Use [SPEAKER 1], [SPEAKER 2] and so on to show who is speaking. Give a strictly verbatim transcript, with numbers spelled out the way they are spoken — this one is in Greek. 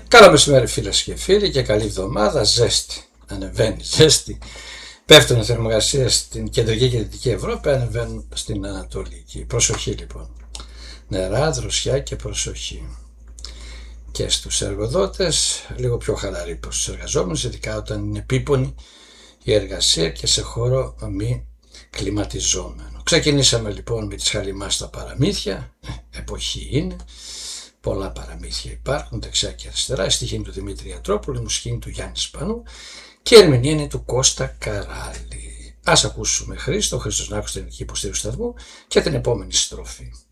[SPEAKER 1] Καλό μεσημέρι φίλες και φίλοι και καλή εβδομάδα. Ζέστη, ανεβαίνει ζέστη. Πέφτουν οι θερμοκρασίες στην κεντρική και δυτική Ευρώπη, ανεβαίνουν στην ανατολική. Προσοχή λοιπόν. Νερά, δροσιά και προσοχή. Και στους εργοδότες λίγο πιο χαλαρή προς τους εργαζόμενους, ειδικά όταν είναι επίπονη η εργασία και σε χώρο μη κλιματιζόμενο. Ξεκινήσαμε λοιπόν με τις χαλιμάς στα παραμύθια. Εποχή είναι. Πολλά παραμύθια υπάρχουν δεξιά και αριστερά. Η στίχη είναι του Δημήτρη Ατρόπουλου, η μουσική είναι του Γιάννη Σπανού και η ερμηνεία είναι του Κώστα Καράλη. Ας ακούσουμε Χρήστο, Χρήστος Νάκος στην ελληνική υποστήριξη σταθμού και την επόμενη στροφή.